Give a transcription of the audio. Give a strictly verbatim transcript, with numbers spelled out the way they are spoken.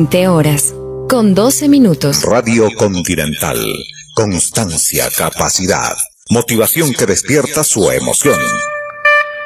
veinte horas, con doce minutos. Radio Continental. Constancia, capacidad, motivación que despierta su emoción.